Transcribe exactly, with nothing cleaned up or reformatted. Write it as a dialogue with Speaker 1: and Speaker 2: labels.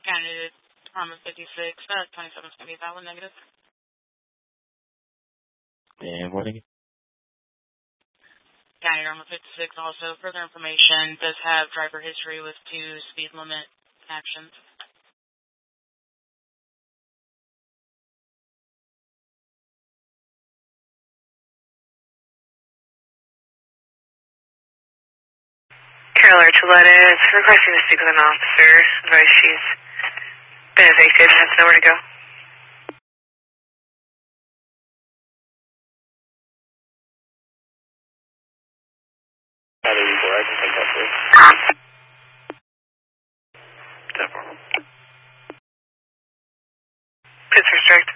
Speaker 1: Candidate Department fifty-six, uh, twenty-seven is going to be valid negative.
Speaker 2: And warning.
Speaker 1: Candidate Department fifty-six also, further information, does have driver history with two speed limit actions.
Speaker 3: Carol Archuleta is requesting to speak with an officer. Advise she's been evicted and has nowhere to go.
Speaker 2: I can take that too.
Speaker 3: Pittsburgh Strike.